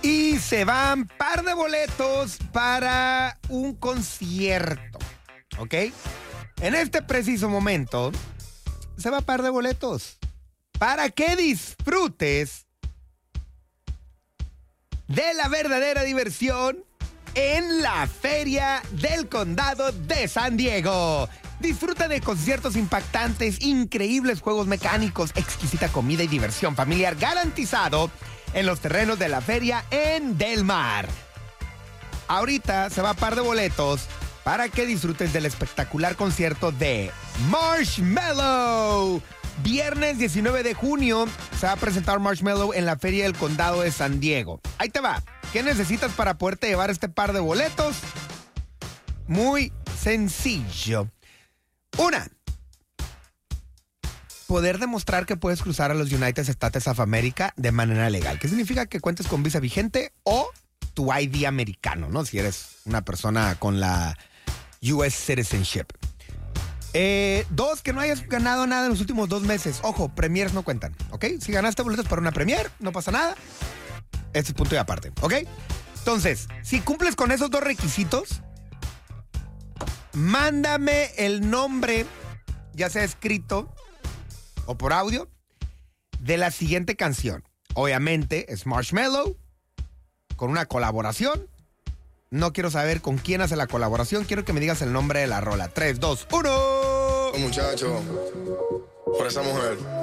Y se van par de boletos para un concierto, ¿ok? En este preciso momento se va par de boletos para que disfrutes de la verdadera diversión en la Feria del Condado de San Diego. Disfruta de conciertos impactantes, increíbles juegos mecánicos, exquisita comida y diversión familiar garantizado en los terrenos de la feria en Del Mar. Ahorita se va a par de boletos para que disfrutes del espectacular concierto de Marshmello. Viernes 19 de junio se va a presentar Marshmello en la Feria del Condado de San Diego. Ahí te va. ¿Qué necesitas para poderte llevar este par de boletos? Muy sencillo. Una, poder demostrar que puedes cruzar a los United States of America de manera legal. ¿Qué significa? Que cuentes con visa vigente o tu ID americano, ¿no? Si eres una persona con la US Citizenship. Dos, que no hayas ganado nada en los últimos 2 meses. Ojo, premiers no cuentan, ¿ok? Si ganaste boletos para una premier, no pasa nada. Este es punto y aparte, ¿ok? Entonces, si cumples con esos 2 requisitos, mándame el nombre, ya sea escrito o por audio, de la siguiente canción. Obviamente es Marshmello con una colaboración. No quiero saber con quién hace la colaboración. Quiero que me digas el nombre de la rola. 3, 2, 1. Muchacho, por esa mujer.